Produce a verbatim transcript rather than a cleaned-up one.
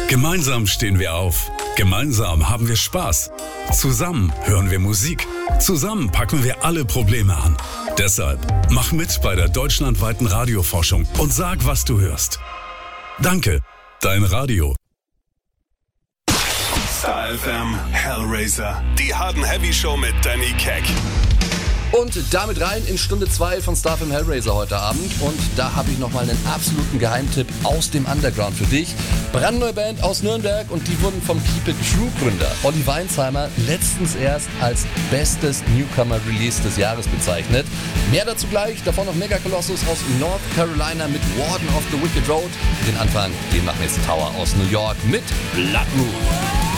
Gemeinsam stehen wir auf. Gemeinsam haben wir Spaß. Zusammen hören wir Musik. Zusammen packen wir alle Probleme an. Deshalb mach mit bei der deutschlandweiten Radioforschung und sag, was du hörst. Danke, dein Radio. Star F M Hellraiser. Die Hard and Heavy Show mit Danny Keck. Und damit rein in Stunde zwei von Star F M Hellraiser heute Abend. Und da habe ich nochmal einen absoluten Geheimtipp aus dem Underground für dich. Brandneue Band aus Nürnberg und die wurden vom Keep It True Gründer Olli Weinsheimer letztens erst als bestes Newcomer-Release des Jahres bezeichnet. Mehr dazu gleich, davon noch Mega Colossus aus North Carolina mit Warden of the Wicked Road. Den Anfang, den machen jetzt Tower aus New York mit Blood Moon.